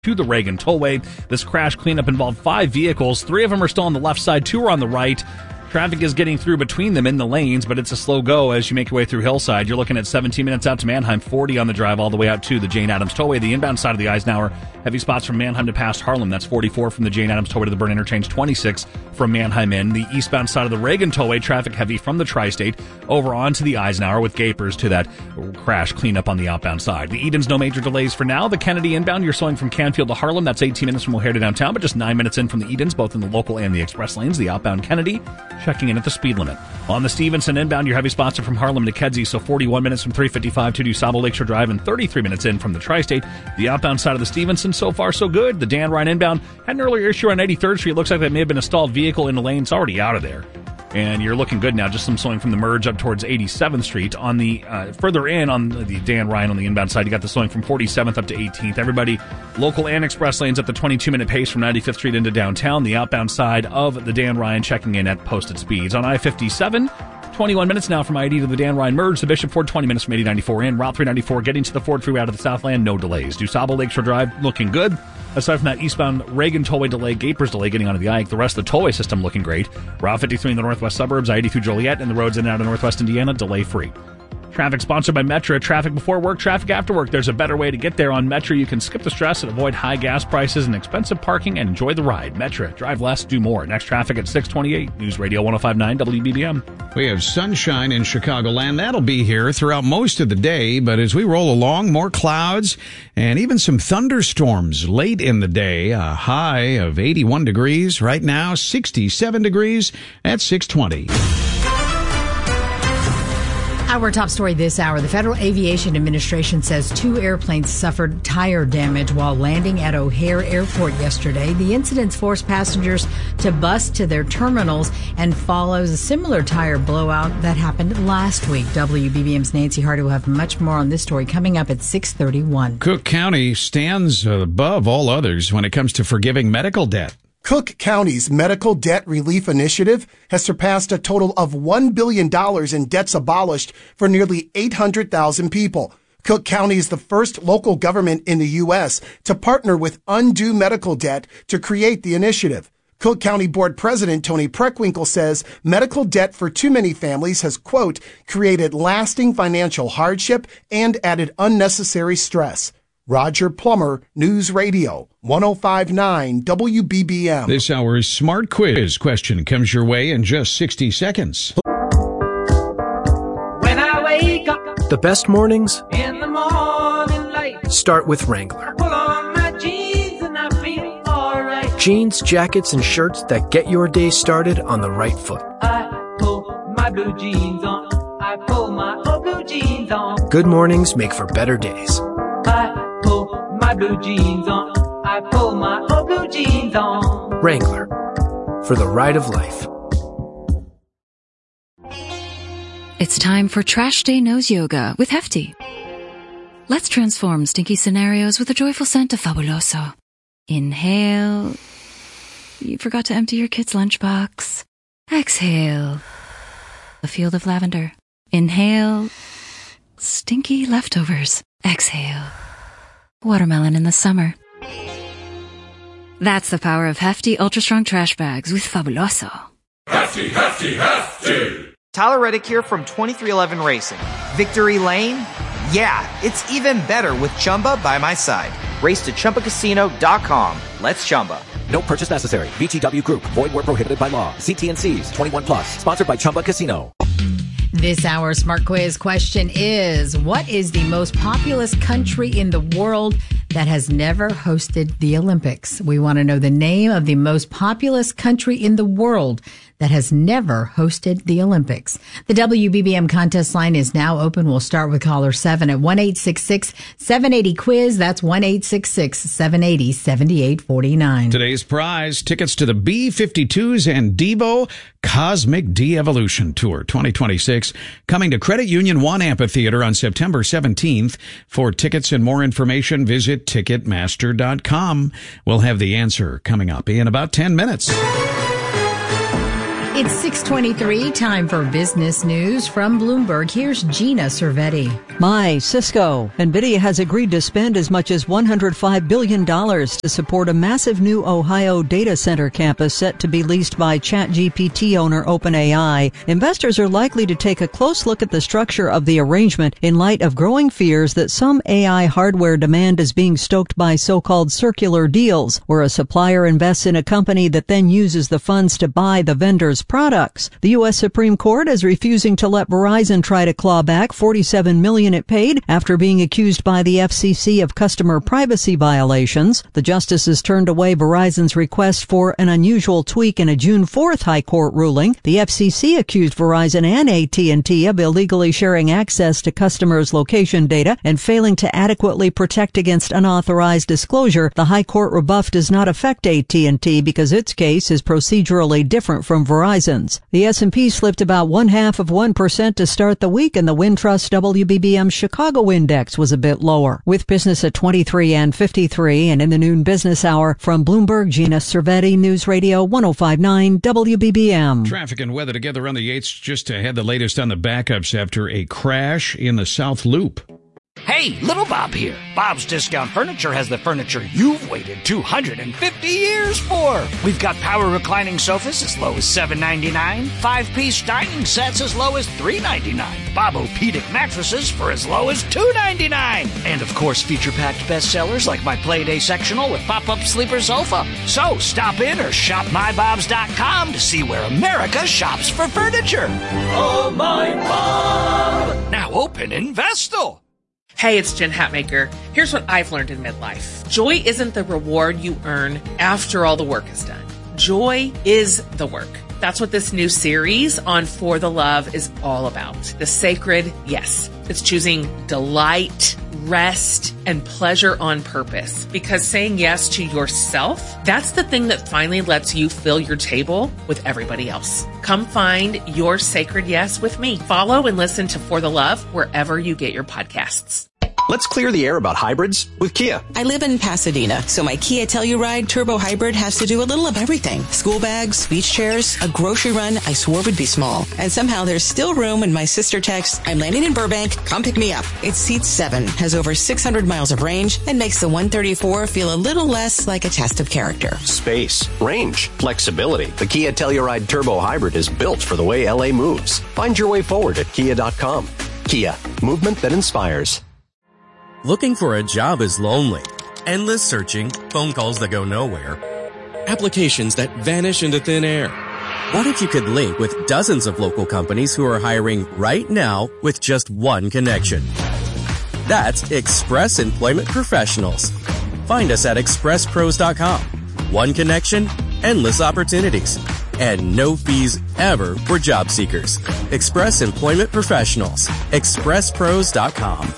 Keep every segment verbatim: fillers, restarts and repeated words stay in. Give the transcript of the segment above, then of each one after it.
to the Reagan Tollway. This crash cleanup involved five vehicles. Three of them are still on the left side, two are on the right. Traffic is getting through between them in the lanes, but it's a slow go as you make your way through Hillside. You're looking at seventeen minutes out to Manheim, forty on the drive all the way out to the Jane Addams Tollway. The inbound side of the Eisenhower, heavy spots from Manheim to past Harlem. That's forty-four from the Jane Addams Tollway to the Byrne Interchange, twenty-six from Manheim in. The eastbound side of the Reagan Tollway, traffic heavy from the Tri-State over onto the Eisenhower with gapers to that crash cleanup on the outbound side. The Edens, no major delays for now. The Kennedy inbound, you're slowing from Canfield to Harlem. That's eighteen minutes from O'Hare to downtown, but just nine minutes in from the Edens, both in the local and the express lanes. The outbound Kennedy checking in at the speed limit. On the Stevenson inbound, your heavy spots are from Harlem to Kedzie, so forty-one minutes from three fifty-five to DuSable Lakeshore Drive and thirty-three minutes in from the Tri-State. The outbound side of the Stevenson, so far so good. The Dan Ryan inbound had an earlier issue on eighty-third Street. Looks like that may have been a stalled vehicle in the lane. It's already out of there. And you're looking good now, just some slowing from the merge up towards eighty-seventh Street. On the, uh, further in on the Dan Ryan on the inbound side, you got the slowing from forty-seventh up to eighteenth. Everybody, local and express lanes at the twenty-two minute pace from ninety-fifth Street into downtown. The outbound side of the Dan Ryan checking in at posted speeds. On I fifty-seven, twenty-one minutes now from I eighty to the Dan Ryan merge. The Bishop Ford, twenty minutes from eighty ninety-four in. Route three ninety-four getting to the Ford Freeway out of the Southland, no delays. DuSable Lakeshore Drive looking good. Aside from that eastbound Reagan Tollway delay, Gapers delay getting onto the Ike, the rest of the tollway system looking great. Route fifty-three in the northwest suburbs, I eighty through Joliet, and the roads in and out of northwest Indiana, delay free. Traffic sponsored by Metra. Traffic before work, traffic after work. There's a better way to get there on Metra. You can skip the stress and avoid high gas prices and expensive parking and enjoy the ride. Metra. Drive less, do more. Next traffic at six twenty-eight. News Radio one oh five point nine W B B M. We have sunshine in Chicagoland. That'll be here throughout most of the day, but as we roll along, more clouds and even some thunderstorms late in the day. A high of eighty-one degrees. Right now, sixty-seven degrees at six twenty. Our top story this hour. The Federal Aviation Administration says two airplanes suffered tire damage while landing at O'Hare Airport yesterday. The incidents forced passengers to bus to their terminals and follows a similar tire blowout that happened last week. W B B M's Nancy Hardy will have much more on this story coming up at six thirty-one. Cook County stands above all others when it comes to forgiving medical debt. Cook County's Medical Debt Relief Initiative has surpassed a total of one billion dollars in debts abolished for nearly eight hundred thousand people. Cook County is the first local government in the U S to partner with Undo Medical Debt to create the initiative. Cook County Board President Tony Preckwinkle says medical debt for too many families has, quote, created lasting financial hardship and added unnecessary stress. Roger Plummer, News Radio, one oh five point nine W B B M. This hour's Smart Quiz question comes your way in just sixty seconds. When I wake up, the best mornings in the morning light start with Wrangler. Pull on my jeans and I feel all right. Jeans, jackets, and shirts that get your day started on the right foot. I pull my blue jeans on. I pull my old blue jeans on. Good mornings make for better days. I pull my blue jeans on. I pull my old blue jeans on. Wrangler, for the ride of life. It's time for Trash Day Nose Yoga with Hefty. Let's transform stinky scenarios with a joyful scent of Fabuloso. Inhale. You forgot to empty your kid's lunchbox. Exhale. A field of lavender. Inhale. Stinky leftovers. Exhale. Watermelon in the summer. That's the power of Hefty Ultra Strong Trash Bags with Fabuloso. Hefty, Hefty, Hefty! Tyler Reddick here from twenty-three eleven Racing. Victory Lane? Yeah, it's even better with Chumba by my side. Race to Chumba Casino dot com. Let's Chumba. No purchase necessary. V G W Group. Void where prohibited by law. See T and C's. twenty-one plus. Sponsored by Chumba Casino. This hour's Smart Quiz question is, what is the most populous country in the world that has never hosted the Olympics? We want to know the name of the most populous country in the world that has never hosted the Olympics. The W B B M contest line is now open. We'll start with caller seven at one eight six six, seven eight zero, quiz. That's one eight six six, seven eight zero, seven eight four nine. Today's prize, tickets to the B fifty-twos and Devo Cosmic De-Evolution Tour twenty twenty-six, coming to Credit Union One Amphitheater on September seventeenth. For tickets and more information, visit Ticketmaster dot com. We'll have the answer coming up in about ten minutes. It's six twenty-three, time for business news from Bloomberg. Here's Gina Cervetti. My, Cisco. NVIDIA has agreed to spend as much as one hundred five billion dollars to support a massive new Ohio data center campus set to be leased by ChatGPT owner OpenAI. Investors are likely to take a close look at the structure of the arrangement in light of growing fears that some A I hardware demand is being stoked by so-called circular deals, where a supplier invests in a company that then uses the funds to buy the vendor's products. The U S Supreme Court is refusing to let Verizon try to claw back forty-seven million dollars it paid after being accused by the F C C of customer privacy violations. The justices turned away Verizon's request for an unusual tweak in a June fourth High Court ruling. The F C C accused Verizon and A T and T of illegally sharing access to customers' location data and failing to adequately protect against unauthorized disclosure. The High Court rebuff does not affect A T and T because its case is procedurally different from Verizon's. The S and P slipped about one half of one percent to start the week, and the Wintrust W B B M Chicago Index was a bit lower. With business at twenty-three and fifty-three, and in the noon business hour from Bloomberg, Gina Cervetti, News Radio one oh five point nine W B B M. Traffic and weather together on the eights just to have the latest on the backups after a crash in the South Loop. Hey, Little Bob here. Bob's Discount Furniture has the furniture you've waited two hundred fifty years for. We've got power reclining sofas as low as seven ninety-nine, five-piece dining sets as low as three ninety-nine, Bob-O-Pedic mattresses for as low as two ninety-nine, and of course feature-packed bestsellers like my Playday sectional with pop-up sleeper sofa. So stop in or shop my bobs dot com to see where America shops for furniture. Oh, my Bob! Now open in Vestal. Hey, it's Jen Hatmaker. Here's what I've learned in midlife. Joy isn't the reward you earn after all the work is done. Joy is the work. That's what this new series on For the Love is all about. The sacred yes. It's choosing delight, rest, and pleasure on purpose. Because saying yes to yourself, that's the thing that finally lets you fill your table with everybody else. Come find your sacred yes with me. Follow and listen to For the Love wherever you get your podcasts. Let's clear the air about hybrids with Kia. I live in Pasadena, so my Kia Telluride Turbo Hybrid has to do a little of everything. School bags, beach chairs, a grocery run I swore would be small. And somehow there's still room when my sister texts, I'm landing in Burbank, come pick me up. It seats seven, has over six hundred miles of range, and makes the one thirty-four feel a little less like a test of character. Space, range, flexibility. The Kia Telluride Turbo Hybrid is built for the way L A moves. Find your way forward at kia dot com. Kia, movement that inspires. Looking for a job is lonely. Endless searching, phone calls that go nowhere, applications that vanish into thin air. What if you could link with dozens of local companies who are hiring right now with just one connection? That's Express Employment Professionals. Find us at express pros dot com. One connection, endless opportunities, and no fees ever for job seekers. Express Employment Professionals. express pros dot com.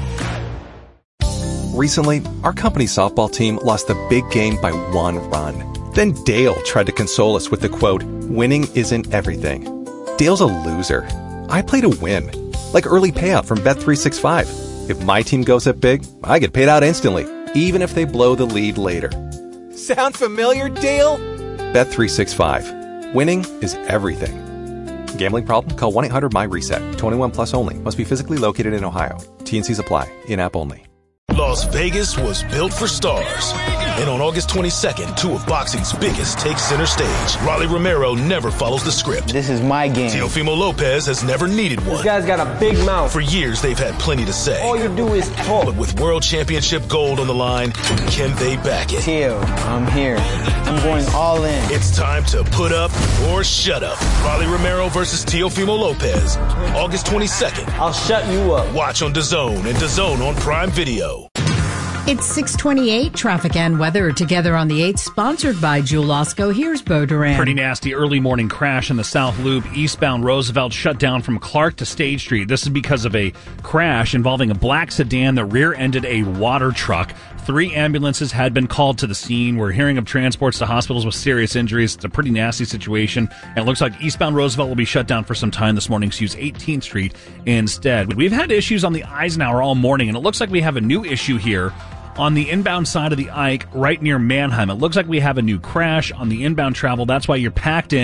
Recently, our company softball team lost the big game by one run. Then Dale tried to console us with the quote, winning isn't everything. Dale's a loser. I play to win. Like early payout from Bet three sixty-five. If my team goes up big, I get paid out instantly, even if they blow the lead later. Sound familiar, Dale? Bet three sixty-five. Winning is everything. Gambling problem? Call one eight hundred M Y reset. twenty-one plus only. Must be physically located in Ohio. T and Cs apply. In-app only. Las Vegas was built for stars. And on August twenty-second, two of boxing's biggest take center stage. Rolly Romero never follows the script. This is my game. Teofimo Lopez has never needed one. This guy's got a big mouth. For years, they've had plenty to say. All you do is talk. But with world championship gold on the line, can they back it? Teo, I'm here. I'm going all in. It's time to put up or shut up. Rolly Romero versus Teofimo Lopez. August twenty-second. I'll shut you up. Watch on DAZN and DAZN on Prime Video. It's six twenty-eight, traffic and weather together on the eighth, sponsored by Jewel Osco. Here's Bo Duran. Pretty nasty early morning crash in the South Loop. Eastbound Roosevelt shut down from Clark to State Street. This is because of a crash involving a black sedan that rear-ended a water truck. Three ambulances had been called to the scene. We're hearing of transports to hospitals with serious injuries. It's a pretty nasty situation. And it looks like eastbound Roosevelt will be shut down for some time this morning, so use eighteenth Street instead. We've had issues on the Eisenhower all morning, and it looks like we have a new issue here on the inbound side of the Ike right near Manheim. It looks like we have a new crash on the inbound travel. That's why you're packed in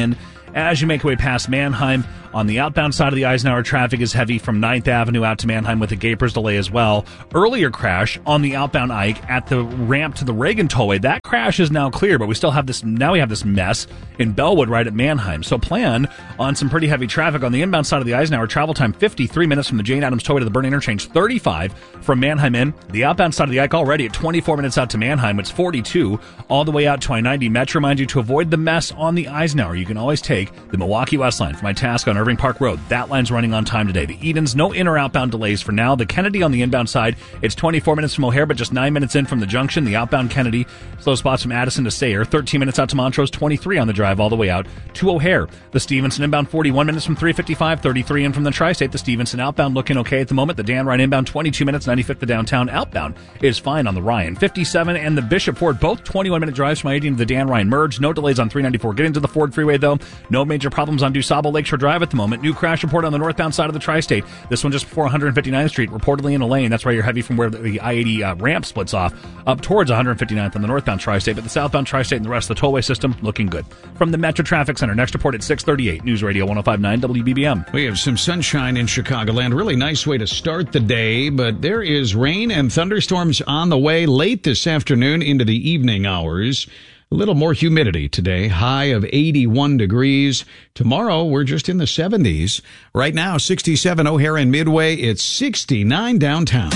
As you make your way past Mannheim, on the outbound side of the Eisenhower, traffic is heavy from ninth Avenue out to Mannheim with a Gapers delay as well. Earlier crash on the outbound Ike at the ramp to the Reagan Tollway. That crash is now clear, but we still have this, now we have this mess in Bellwood right at Mannheim. So plan on some pretty heavy traffic on the inbound side of the Eisenhower. Travel time fifty-three minutes from the Jane Addams Tollway to the Burn Interchange, thirty-five from Mannheim in. The outbound side of the Ike already at twenty-four minutes out to Mannheim. It's forty-two all the way out to I ninety. Metro reminds you to avoid the mess on the Eisenhower. You can always take the Milwaukee West line from Itasca on Irving Park Road. That line's running on time today. The Edens, no in or outbound delays for now. The Kennedy on the inbound side, it's twenty-four minutes from O'Hare, but just nine minutes in from the junction. The outbound Kennedy, slow spots from Addison to Sayre. thirteen minutes out to Montrose, twenty-three on the drive all the way out to O'Hare. The Stevenson inbound, forty-one minutes from three fifty-five, thirty-three in from the Tri-State. The Stevenson outbound looking okay at the moment. The Dan Ryan inbound, twenty-two minutes, ninety-fifth to downtown. Outbound is fine on the Ryan. fifty-seven and the Bishop Ford, both twenty-one minute drives from I eighty to the Dan Ryan merge. No delays on three ninety-four. Getting to the Ford Freeway, though. No major problems on DuSable Lakeshore Drive at the moment. New crash report on the northbound side of the Tri-State. This one just before one fifty-ninth Street, reportedly in a lane. That's why you're heavy from where the I eighty uh, ramp splits off up towards one fifty-ninth on the northbound Tri-State, but the southbound Tri-State and the rest of the tollway system looking good. From the Metro Traffic Center, next report at six thirty-eight, News Radio one oh five point nine W B B M. We have some sunshine in Chicagoland. Really nice way to start the day, but there is rain and thunderstorms on the way late this afternoon into the evening hours. A little more humidity today, high of eighty-one degrees. Tomorrow, we're just in the seventies. Right now, sixty-seven O'Hare and Midway. It's sixty-nine downtown.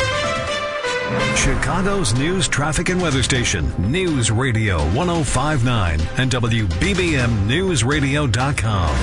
Chicago's news, traffic, and weather station, News Radio one oh five point nine and W B B M News Radio dot com.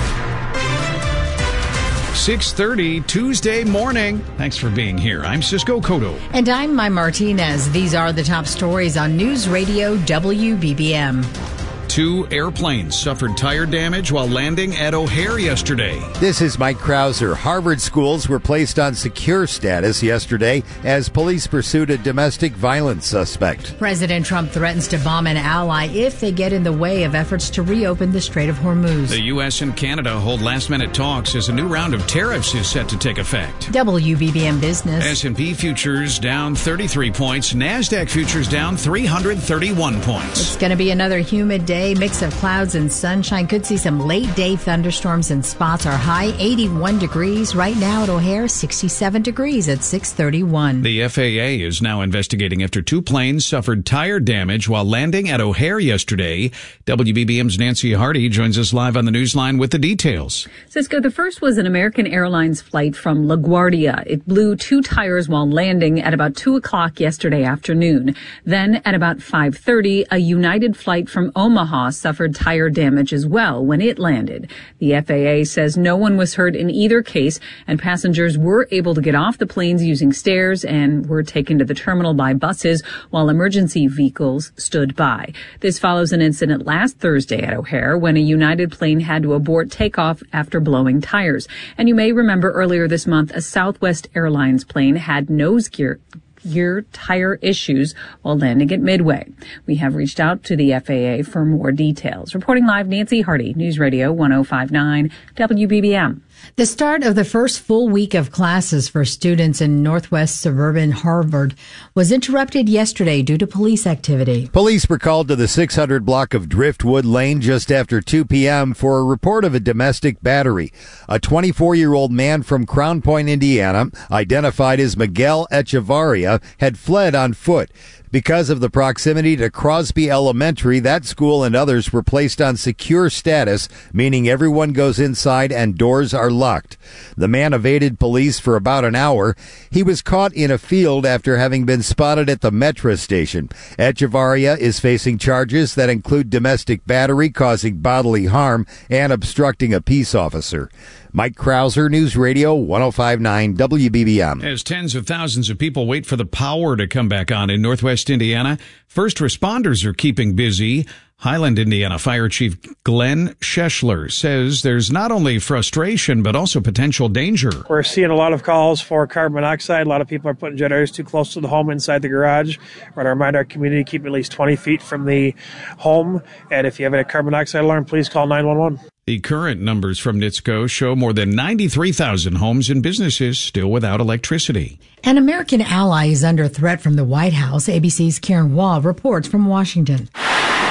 six thirty Tuesday morning. Thanks for being here. I'm Cisco Cotto. And I'm Mai Martinez. These are the top stories on News Radio W B B M. Two airplanes suffered tire damage while landing at O'Hare yesterday. This is Mike Krauser. Harvard schools were placed on secure status yesterday as police pursued a domestic violence suspect. President Trump threatens to bomb an ally if they get in the way of efforts to reopen the Strait of Hormuz. The U S and Canada hold last-minute talks as a new round of tariffs is set to take effect. W B B M Business. S and P futures down thirty-three points. NASDAQ futures down three hundred thirty-one points. It's going to be another humid day. Mix of clouds and sunshine. Could see some late day thunderstorms in spots. Our high eighty-one degrees right now at O'Hare, sixty-seven degrees at six thirty-one. The F A A is now investigating after two planes suffered tire damage while landing at O'Hare yesterday. W B B M's Nancy Hardy joins us live on the Newsline with the details. Cisco, the first was an American Airlines flight from LaGuardia. It blew two tires while landing at about two o'clock yesterday afternoon. Then at about five thirty, a United flight from Omaha suffered tire damage as well when it landed. The F A A says no one was hurt in either case, and passengers were able to get off the planes using stairs and were taken to the terminal by buses while emergency vehicles stood by. This follows an incident last Thursday at O'Hare when a United plane had to abort takeoff after blowing tires. And you may remember earlier this month, a Southwest Airlines plane had nose gear Gear tire issues while landing at Midway. We have reached out to the F A A for more details. Reporting live, Nancy Hardy, News Radio one oh five point nine W B B M. The start of the first full week of classes for students in northwest suburban Harvard was interrupted yesterday due to police activity. Police were called to the six hundred block of Driftwood Lane just after two p.m. for a report of a domestic battery. A twenty-four-year-old man from Crown Point, Indiana, identified as Miguel Echevarria, had fled on foot. Because of the proximity to Crosby Elementary, that school and others were placed on secure status, meaning everyone goes inside and doors are locked. The man evaded police for about an hour. He was caught in a field after having been spotted at the Metro station. Echevarria is facing charges that include domestic battery, causing bodily harm, and obstructing a peace officer. Mike Krauser, News Radio one oh five point nine W B B M. As tens of thousands of people wait for the power to come back on in northwest Indiana, first responders are keeping busy. Highland, Indiana Fire Chief Glenn Scheschler says there's not only frustration, but also potential danger. We're seeing a lot of calls for carbon monoxide. A lot of people are putting generators too close to the home inside the garage. We're going to remind our community to keep at least twenty feet from the home. And if you have a carbon monoxide alarm, please call nine one one. The current numbers from N I T S C O show more than ninety-three thousand homes and businesses still without electricity. An American ally is under threat from the White House. A B C's Karen Waugh reports from Washington.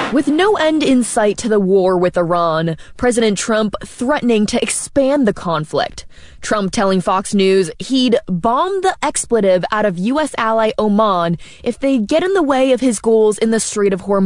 With no end in sight to the war with Iran, President Trump threatening to expand the conflict. Trump telling Fox News he'd bomb the expletive out of U S ally Oman if they get in the way of his goals in the Strait of Hormuz.